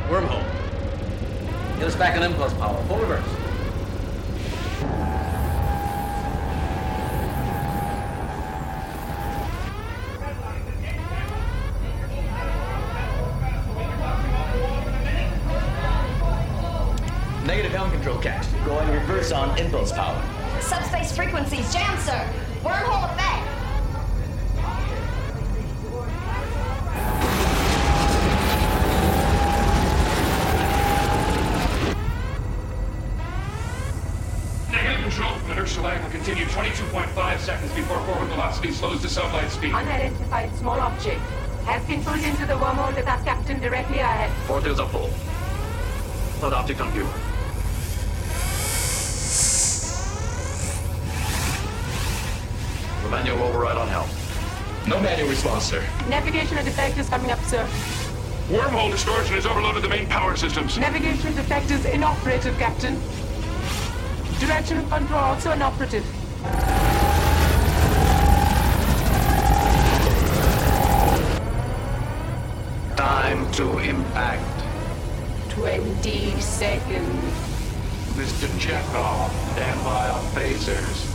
Wormhole. Get us back on impulse power. Full reverse. Negative helm control catch. Going reverse on impulse power. Subspace frequencies jammed, sir. Wormhole effect. Negative control. Inertial lag will continue 22.5 seconds before forward velocity slows to sublight speed. Unidentified small object has been pulled into the wormhole with our captain directly ahead. Fourth is a full. Flood object on view. Manual override on helm. No manual response, sir. Navigational defect is coming up, sir. Wormhole distortion has overloaded the main power systems. Navigational defect is inoperative, Captain. Directional control also inoperative. Time to impact. 20 seconds. Mr. Chekhov, stand by on phasers.